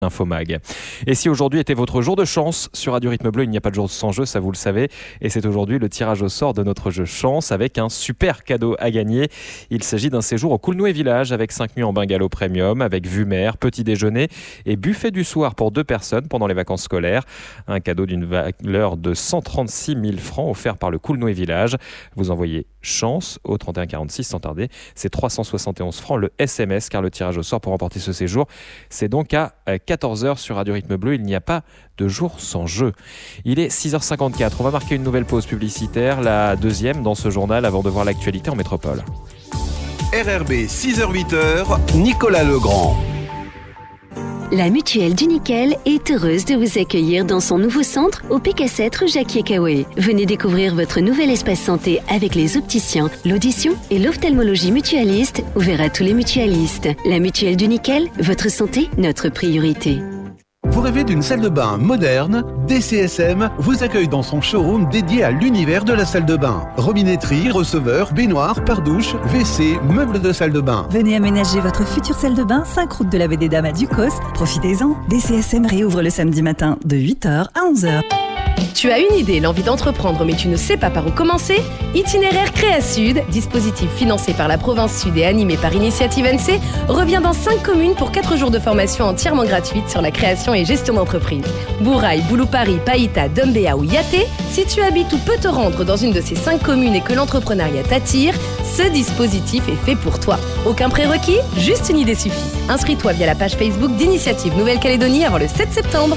Infomag. Et si aujourd'hui était votre jour de chance sur Radio Rythme Bleu, il n'y a pas de jour sans jeu, ça vous le savez. Et c'est aujourd'hui le tirage au sort de notre jeu Chance avec un super cadeau à gagner. Il s'agit d'un séjour au Coulnouet Village avec 5 nuits en bungalow premium, avec vue mer, petit déjeuner et buffet du soir pour 2 personnes pendant les vacances scolaires. Un cadeau d'une valeur de 136 000 francs offert par le Coulnouet Village. Vous envoyez Chance au 31 46 sans tarder. C'est 371 francs le SMS car le tirage au sort pour remporter ce séjour, c'est donc à 14h sur Radio Rythme Bleu. Il n'y a pas de jour sans jeu. Il est 6h54. On va marquer une nouvelle pause publicitaire, la deuxième dans ce journal avant de voir l'actualité en métropole. RRB 6h-8h, Nicolas Legrand. La Mutuelle du Nickel est heureuse de vous accueillir dans son nouveau centre au PK7 rue Jacquier-Caoué. Venez découvrir votre nouvel espace santé avec les opticiens, l'audition et l'ophtalmologie mutualiste ouvert à tous les mutualistes. La Mutuelle du Nickel, votre santé, notre priorité. Vous rêvez d'une salle de bain moderne? DCSM vous accueille dans son showroom dédié à l'univers de la salle de bain. Robinetterie, receveur, baignoire, pare-douche, WC, meubles de salle de bain. Venez aménager votre future salle de bain 5 route de la Baie des Dames à Ducos. Profitez-en. DCSM réouvre le samedi matin de 8h à 11h. Tu as une idée, l'envie d'entreprendre, mais tu ne sais pas par où commencer? Itinéraire Créasud, dispositif financé par la province Sud et animé par Initiative NC, revient dans 5 communes pour 4 jours de formation entièrement gratuite sur la création et gestion d'entreprise. Bourail, Bouloupari, Païta, Dombéa ou Yaté, si tu habites ou peux te rendre dans une de ces 5 communes et que l'entrepreneuriat t'attire, ce dispositif est fait pour toi. Aucun prérequis, juste une idée suffit. Inscris-toi via la page Facebook d'Initiative Nouvelle-Calédonie avant le 7 septembre.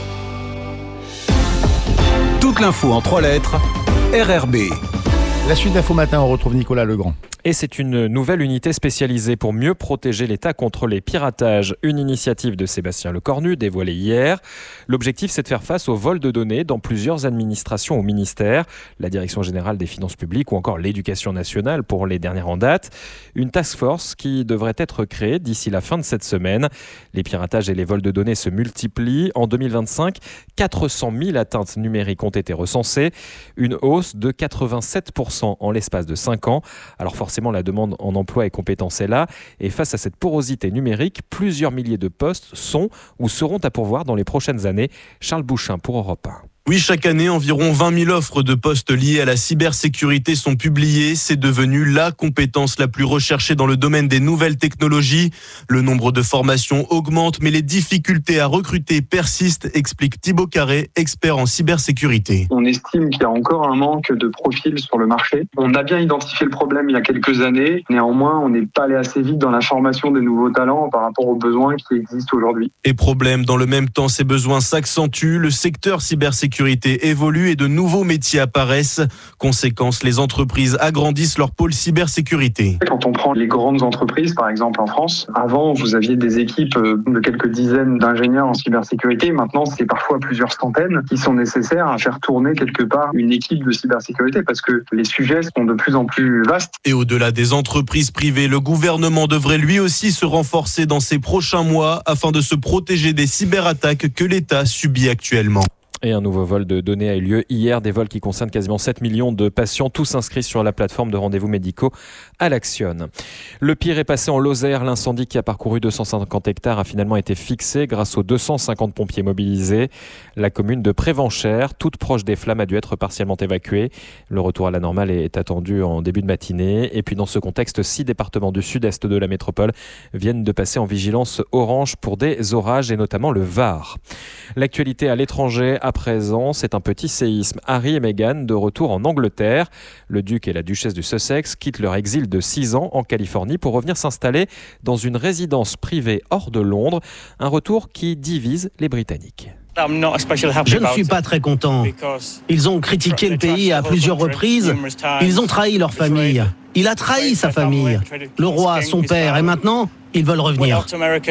Toute l'info en 3 lettres, RRB. La suite d'Info Matin, on retrouve Nicolas Legrand. Et c'est une nouvelle unité spécialisée pour mieux protéger l'État contre les piratages. Une initiative de Sébastien Lecornu dévoilée hier. L'objectif, c'est de faire face au vol de données dans plusieurs administrations au ministère, la Direction générale des finances publiques ou encore l'Éducation nationale pour les dernières en date. Une task force qui devrait être créée d'ici la fin de cette semaine. Les piratages et les vols de données se multiplient. En 2025, 400 000 atteintes numériques ont été recensées. Une hausse de 87% en l'espace de 5 ans. Alors forcément, la demande en emploi et compétences est là. Et face à cette porosité numérique, plusieurs milliers de postes sont ou seront à pourvoir dans les prochaines années. Charles Bouchin pour Europe 1. Oui, chaque année, environ 20 000 offres de postes liées à la cybersécurité sont publiées. C'est devenu la compétence la plus recherchée dans le domaine des nouvelles technologies. Le nombre de formations augmente, mais les difficultés à recruter persistent, explique Thibaut Carré, expert en cybersécurité. On estime qu'il y a encore un manque de profils sur le marché. On a bien identifié le problème il y a quelques années. Néanmoins, on n'est pas allé assez vite dans la formation des nouveaux talents par rapport aux besoins qui existent aujourd'hui. Et problème, dans le même temps, ces besoins s'accentuent. Le secteur cybersécurité évolue et de nouveaux métiers apparaissent. Conséquence, les entreprises agrandissent leur pôle cybersécurité. Quand on prend les grandes entreprises, par exemple en France, avant vous aviez des équipes de quelques dizaines d'ingénieurs en cybersécurité. Maintenant, c'est parfois plusieurs centaines qui sont nécessaires à faire tourner quelque part une équipe de cybersécurité parce que les sujets sont de plus en plus vastes. Et au-delà des entreprises privées, le gouvernement devrait lui aussi se renforcer dans ces prochains mois afin de se protéger des cyberattaques que l'État subit actuellement. Et un nouveau vol de données a eu lieu hier, des vols qui concernent quasiment 7 millions de patients, tous inscrits sur la plateforme de rendez-vous médicaux Alaxion. Le pire est passé en Lozère. L'incendie qui a parcouru 250 hectares a finalement été fixé grâce aux 250 pompiers mobilisés. La commune de Prévenchères, toute proche des flammes, a dû être partiellement évacuée. Le retour à la normale est attendu en début de matinée. Et puis dans ce contexte, 6 départements du sud-est de la métropole viennent de passer en vigilance orange pour des orages et notamment le Var. L'actualité à l'étranger à présent, c'est un petit séisme. Harry et Meghan de retour en Angleterre. Le duc et la duchesse du Sussex quittent leur exil de 6 ans en Californie pour revenir s'installer dans une résidence privée hors de Londres. Un retour qui divise les Britanniques. Je ne suis pas très content. Ils ont critiqué le pays à plusieurs reprises. Ils ont trahi leur famille. Il a trahi sa famille. Le roi, son père, et maintenant, ils veulent revenir.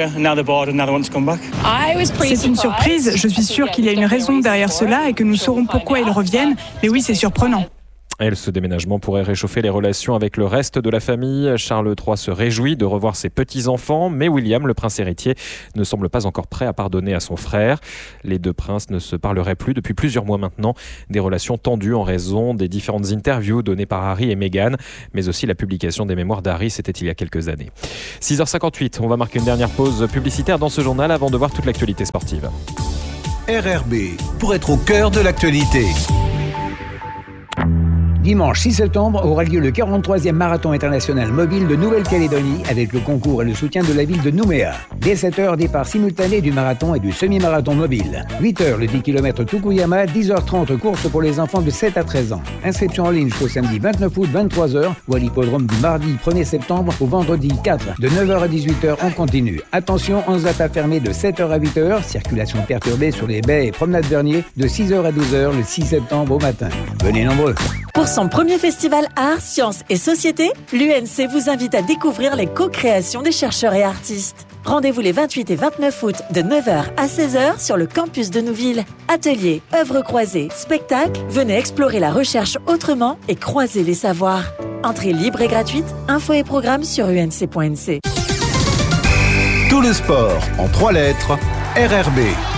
C'est une surprise. Je suis sûre qu'il y a une raison derrière cela et que nous saurons pourquoi ils reviennent. Mais oui, c'est surprenant. Et ce déménagement pourrait réchauffer les relations avec le reste de la famille. Charles III se réjouit de revoir ses petits-enfants, mais William, le prince héritier, ne semble pas encore prêt à pardonner à son frère. Les deux princes ne se parleraient plus depuis plusieurs mois maintenant. Des relations tendues en raison des différentes interviews données par Harry et Meghan, mais aussi la publication des mémoires d'Harry, c'était il y a quelques années. 6h58, on va marquer une dernière pause publicitaire dans ce journal avant de voir toute l'actualité sportive. RRB, pour être au cœur de l'actualité. Dimanche 6 septembre aura lieu le 43e marathon international mobile de Nouvelle-Calédonie avec le concours et le soutien de la ville de Nouméa. Dès 7h, départ simultané du marathon et du semi-marathon mobile. 8h, le 10 km Tukuyama, 10h30, course pour les enfants de 7 à 13 ans. Inscription en ligne jusqu'au samedi 29 août, 23h, ou à l'hippodrome du mardi 1er septembre au vendredi 4, de 9h à 18h en continu. Attention, Anzata fermé de 7h à 8h, circulation perturbée sur les baies et promenades Vernier de 6h à 12h le 6 septembre au matin. Venez nombreux. Pour son premier festival Arts, Sciences et Société, l'UNC vous invite à découvrir les co-créations des chercheurs et artistes. Rendez-vous les 28 et 29 août de 9h à 16h sur le campus de Nouville. Ateliers, œuvres croisées, spectacles, venez explorer la recherche autrement et croiser les savoirs. Entrée libre et gratuite, infos et programmes sur unc.nc. Tout le sport en 3 lettres, RRB.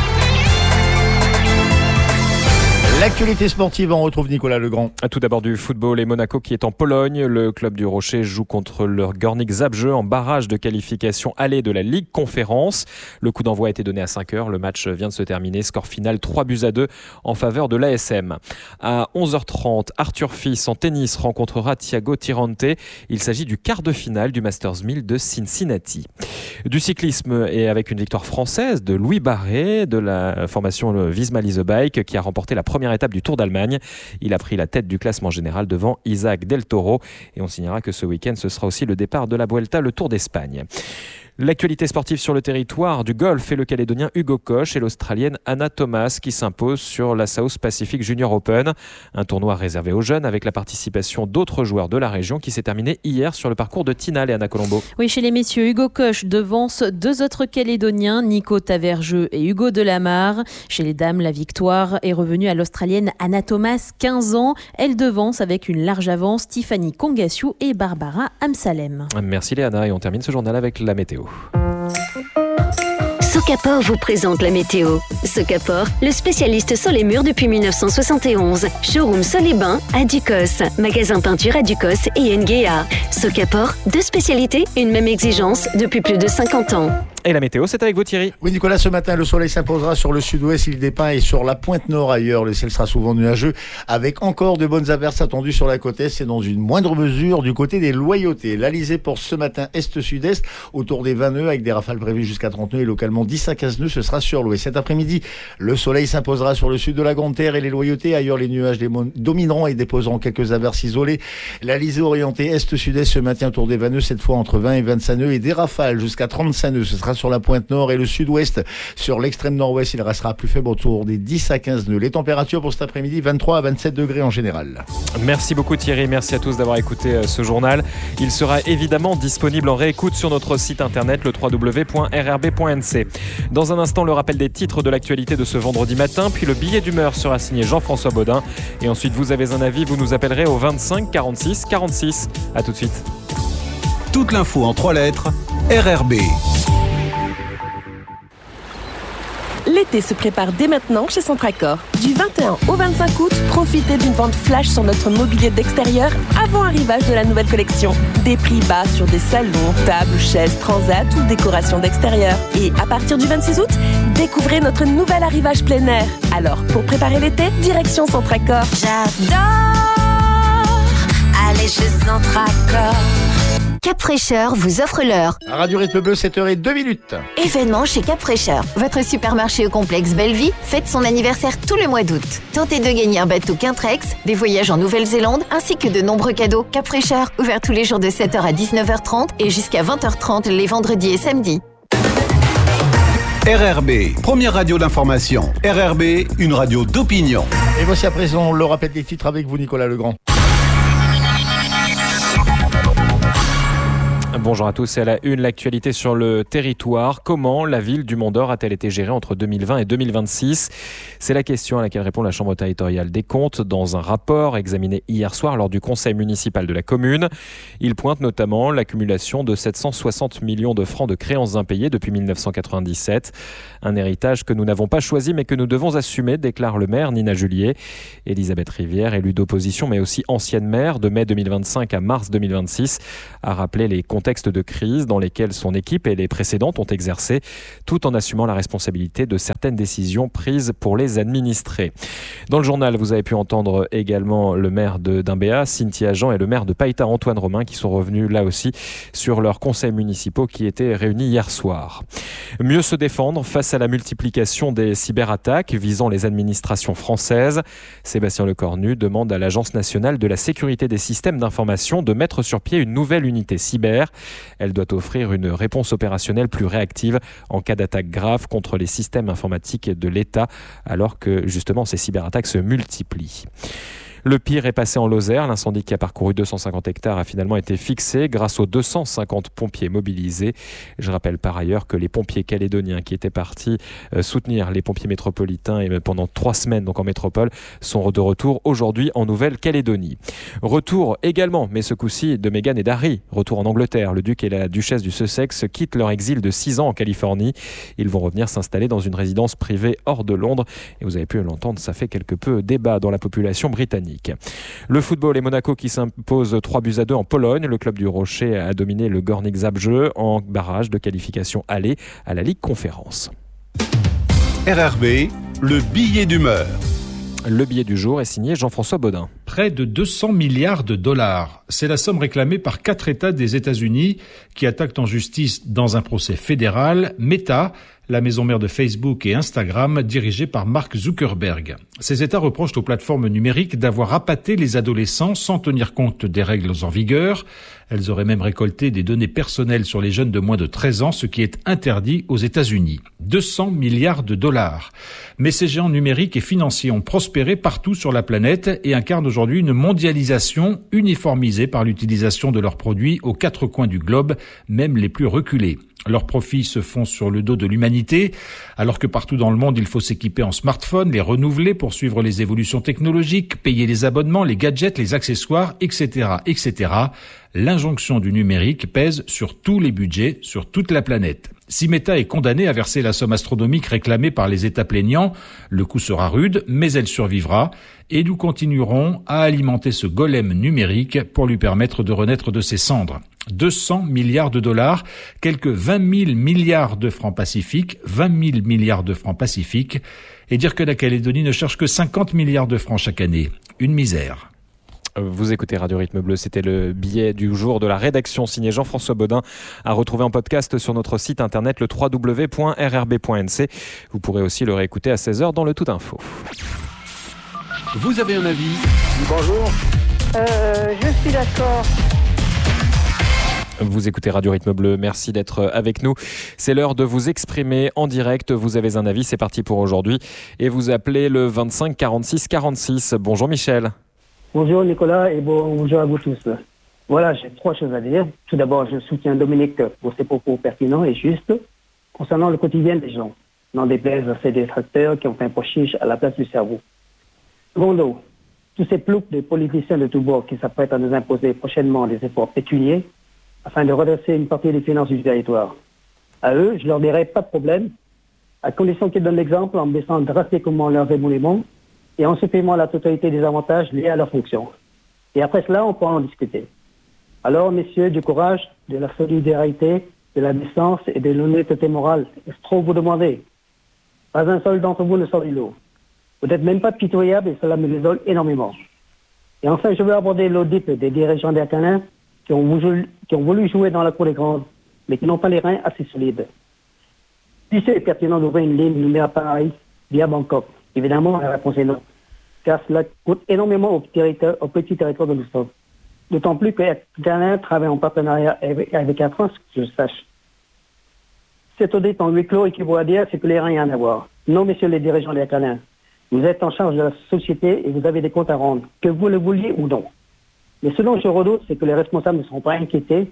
L'actualité sportive, on retrouve Nicolas Legrand. Tout d'abord du football et Monaco qui est en Pologne. Le club du Rocher joue contre le Górnik Zabrze en barrage de qualification aller de la Ligue Conférence. Le coup d'envoi a été donné à 5h. Le match vient de se terminer. Score final 3-2 en faveur de l'ASM. À 11h30, Arthur Fils en tennis rencontrera Thiago Tirante. Il s'agit du quart de finale du Masters 1000 de Cincinnati. Du cyclisme et avec une victoire française de Louis Barré de la formation Visma Lease Bike qui a remporté la première étape du Tour d'Allemagne. Il a pris la tête du classement général devant Isaac Del Toro et on signera que ce week-end ce sera aussi le départ de la Vuelta, le Tour d'Espagne. L'actualité sportive sur le territoire du golf et le Calédonien Hugo Koch et l'Australienne Anna Thomas qui s'imposent sur la South Pacific Junior Open, un tournoi réservé aux jeunes avec la participation d'autres joueurs de la région qui s'est terminé hier sur le parcours de Tinal et Anna Colombo. Oui, chez les messieurs, Hugo Koch devance deux autres Calédoniens, Nico Tavergeux et Hugo Delamarre. Chez les dames, la victoire est revenue à l'Australienne Anna Thomas, 15 ans. Elle devance avec une large avance Tiffany Kongassiou et Barbara Amsalem. Merci Léana et on termine ce journal avec la météo. Socapor vous présente la météo. Socapor, le spécialiste sur les murs depuis 1971. Showroom Sol et Bain à Ducos. Magasin peinture à Ducos et Nguéa. Socapor, deux spécialités, une même exigence depuis plus de 50 ans. Et la météo, c'est avec vous Thierry. Oui Nicolas, ce matin le soleil s'imposera sur le sud-ouest, l'île des Pins et sur la pointe nord ailleurs. Le ciel sera souvent nuageux avec encore de bonnes averses attendues sur la côte est et dans une moindre mesure du côté des Loyautés. L'Alizé pour ce matin est-sud-est autour des 20 nœuds avec des rafales prévues jusqu'à 30 nœuds et localement 10 à 15 nœuds, ce sera sur l'ouest. Cet après-midi, le soleil s'imposera sur le sud de la Grande Terre et les Loyautés. Ailleurs, les nuages domineront et déposeront quelques averses isolées. L'Alizé orientée est-sud-est se maintient autour des 20 nœuds, cette fois entre 20 et 25 nœuds et des rafales jusqu'à 35 nœuds. Ce sera sur la pointe nord et le sud-ouest. Sur l'extrême nord-ouest, il restera plus faible autour des 10 à 15 nœuds. Les températures pour cet après-midi, 23 à 27 degrés en général. Merci beaucoup Thierry, merci à tous d'avoir écouté ce journal. Il sera évidemment disponible en réécoute sur notre site internet, le www.rrb.nc. Dans un instant, le rappel des titres de l'actualité de ce vendredi matin, puis le billet d'humeur sera signé Jean-François Baudin. Et ensuite, vous avez un avis, vous nous appellerez au 25 46 46. A tout de suite. Toute l'info en 3 lettres, RRB. L'été se prépare dès maintenant chez Centracor. Du 21 au 25 août, profitez d'une vente flash sur notre mobilier d'extérieur avant arrivage de la nouvelle collection. Des prix bas sur des salons, tables, chaises, transats ou décorations d'extérieur. Et à partir du 26 août, découvrez notre nouvel arrivage plein air. Alors, pour préparer l'été, direction Centracor. J'adore aller chez Centracor. Cap Fraîcheur vous offre l'heure. Radio Rythme Bleu, 7h02. Événement chez Cap Fraîcheur. Votre supermarché au complexe Bellevue fête son anniversaire tout le mois d'août. Tentez de gagner un bateau Quintrex, des voyages en Nouvelle-Zélande, ainsi que de nombreux cadeaux. Cap Fraîcheur, ouvert tous les jours de 7h à 19h30 et jusqu'à 20h30 les vendredis et samedis. RRB, première radio d'information. RRB, une radio d'opinion. Et voici à présent le rappel des titres avec vous Nicolas Legrand. Bonjour à tous et à la une, l'actualité sur le territoire. Comment la ville du Mont-d'Or a-t-elle été gérée entre 2020 et 2026 ? C'est la question à laquelle répond la Chambre territoriale des comptes dans un rapport examiné hier soir lors du conseil municipal de la commune. Il pointe notamment l'accumulation de 760 millions de francs de créances impayées depuis 1997. Un héritage que nous n'avons pas choisi mais que nous devons assumer, déclare le maire Nina Julier. Elisabeth Rivière, élue d'opposition mais aussi ancienne maire de mai 2025 à mars 2026, a rappelé les contextes de crise dans lesquels son équipe et les précédentes ont exercé, tout en assumant la responsabilité de certaines décisions prises pour les administrés. Dans le journal, vous avez pu entendre également le maire d'Imbéa, Cynthia Jean, et le maire de Païta, Antoine Romain, qui sont revenus là aussi sur leurs conseils municipaux qui étaient réunis hier soir. Mieux se défendre face à la multiplication des cyberattaques visant les administrations françaises. Sébastien Lecornu demande à l'Agence nationale de la sécurité des systèmes d'information de mettre sur pied une nouvelle unité cyber. Elle doit offrir une réponse opérationnelle plus réactive en cas d'attaque grave contre les systèmes informatiques de l'État, alors que justement ces cyberattaques se multiplient. Le pire est passé en Lozère. L'incendie qui a parcouru 250 hectares a finalement été fixé grâce aux 250 pompiers mobilisés. Je rappelle par ailleurs que les pompiers calédoniens qui étaient partis soutenir les pompiers métropolitains et pendant 3 semaines donc en métropole sont de retour aujourd'hui en Nouvelle-Calédonie. Retour également, mais ce coup-ci de Meghan et d'Harry. Retour en Angleterre. Le duc et la duchesse du Sussex quittent leur exil de 6 ans en Californie. Ils vont revenir s'installer dans une résidence privée hors de Londres. Et vous avez pu l'entendre, ça fait quelque peu débat dans la population britannique. Le football et Monaco qui s'impose 3-2 en Pologne. Le club du Rocher a dominé le Górnik Zabrze en barrage de qualification aller à la Ligue Conférence. RRB, le billet d'humeur. Le billet du jour est signé Jean-François Baudin. Près de 200 milliards de dollars. C'est la somme réclamée par 4 États des États-Unis qui attaquent en justice dans un procès fédéral Meta, la maison mère de Facebook et Instagram, dirigée par Mark Zuckerberg. Ces États reprochent aux plateformes numériques d'avoir appâté les adolescents sans tenir compte des règles en vigueur. Elles auraient même récolté des données personnelles sur les jeunes de moins de 13 ans, ce qui est interdit aux États-Unis. 200 milliards de dollars. Mais ces géants numériques et financiers ont prospéré partout sur la planète et incarnent aujourd'hui une mondialisation uniformisée par l'utilisation de leurs produits aux 4 coins du globe, même les plus reculés. Leurs profits se font sur le dos de l'humanité, alors que partout dans le monde, il faut s'équiper en smartphone, les renouveler pour suivre les évolutions technologiques, payer les abonnements, les gadgets, les accessoires, etc., etc. L'injonction du numérique pèse sur tous les budgets, sur toute la planète. Si Meta est condamnée à verser la somme astronomique réclamée par les États plaignants, le coup sera rude, mais elle survivra, et nous continuerons à alimenter ce golem numérique pour lui permettre de renaître de ses cendres. 200 milliards de dollars, quelques 20 000 milliards de francs pacifiques, 20 000 milliards de francs pacifiques, et dire que la Calédonie ne cherche que 50 milliards de francs chaque année. Une misère. Vous écoutez Radio Rythme Bleu, c'était le billet du jour de la rédaction signé Jean-François Baudin, à retrouver en podcast sur notre site internet le www.rrb.nc. Vous pourrez aussi le réécouter à 16h dans le Tout Info. Vous avez un avis ? Bonjour. Je suis d'accord. Vous écoutez Radio Rythme Bleu, merci d'être avec nous. C'est l'heure de vous exprimer en direct. Vous avez un avis, c'est parti pour aujourd'hui. Et vous appelez le 25 46 46. Bonjour Michel. Bonjour Nicolas et bonjour à vous tous. Voilà, j'ai 3 choses à dire. Tout d'abord, je soutiens Dominique pour ses propos pertinents et justes concernant le quotidien des gens. N'en déplaise à ces détracteurs qui ont fait un pochiche à la place du cerveau. Secondo, tous ces ploucs de politiciens de tous bords qui s'apprêtent à nous imposer prochainement des efforts pécuniaires afin de redresser une partie des finances du territoire. À eux, je leur dirai pas de problème, à condition qu'ils donnent l'exemple en baissant drastiquement leurs émoluments et en supprimant la totalité des avantages liés à leur fonction. Et après cela, on pourra en discuter. Alors, messieurs, du courage, de la solidarité, de la décence et de l'honnêteté morale, est-ce trop vous demander? Pas un seul d'entre vous ne sort du lot. Vous n'êtes même pas pitoyable et cela me désole énormément. Et enfin, je veux aborder l'audit des dirigeants d'Air Canada qui ont voulu jouer dans la cour des grandes, mais qui n'ont pas les reins assez solides. Si c'est pertinent d'ouvrir une ligne numéro pareil via Bangkok, évidemment, la réponse est non. Car cela coûte énormément au petit territoire de l'Ouest. D'autant plus que Air Canada travaille en partenariat avec Air France, que je sache. Cet audit en huis clos équivaut à dire c'est que les reins rien à voir. Non, messieurs les dirigeants d'Air Canada, vous êtes en charge de la société et vous avez des comptes à rendre, que vous le vouliez ou non. Mais ce dont je redoute, c'est que les responsables ne seront pas inquiétés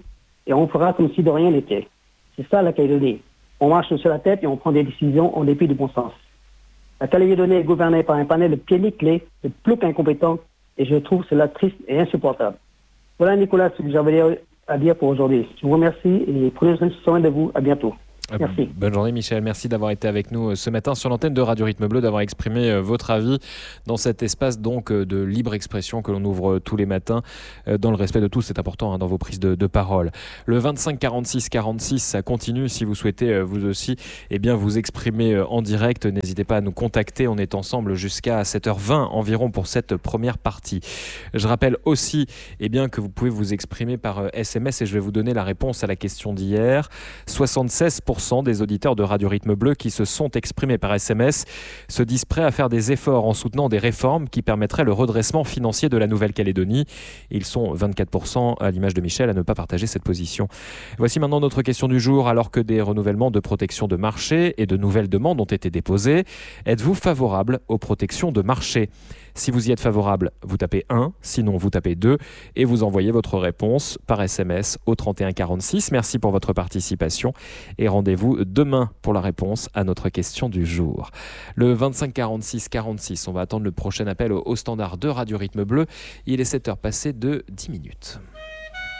et on fera comme si de rien n'était. C'est ça la Calédonie. On marche sur la tête et on prend des décisions en dépit du bon sens. La Calédonie est gouvernée par un panel de pieds nickelés, de plus qu'incompétents, et je trouve cela triste et insupportable. Voilà, Nicolas, ce que j'avais à dire pour aujourd'hui. Je vous remercie et prenez soin de vous. À bientôt. Merci. Bonne journée Michel, merci d'avoir été avec nous ce matin sur l'antenne de Radio Rythme Bleu, d'avoir exprimé votre avis dans cet espace donc de libre expression que l'on ouvre tous les matins dans le respect de tous, c'est important dans vos prises de parole. Le 25 46 46, ça continue si vous souhaitez vous aussi vous exprimer en direct, n'hésitez pas à nous contacter, on est ensemble jusqu'à 7h20 environ pour cette première partie. Je rappelle aussi que vous pouvez vous exprimer par SMS et je vais vous donner la réponse à la question d'hier. 76% des auditeurs de Radio Rythme Bleu qui se sont exprimés par SMS se disent prêts à faire des efforts en soutenant des réformes qui permettraient le redressement financier de la Nouvelle-Calédonie. Ils sont 24% à l'image de Michel à ne pas partager cette position. Voici maintenant notre question du jour. Alors que des renouvellements de protection de marché et de nouvelles demandes ont été déposées, êtes-vous favorable aux protections de marché ? Si vous y êtes favorable, vous tapez 1, sinon vous tapez 2 et vous envoyez votre réponse par SMS au 31 46. Merci pour votre participation et rendez-vous demain pour la réponse à notre question du jour. Le 25 46 46, on va attendre le prochain appel au standard de Radio Rythme Bleu. Il est 7h passé de 10 minutes.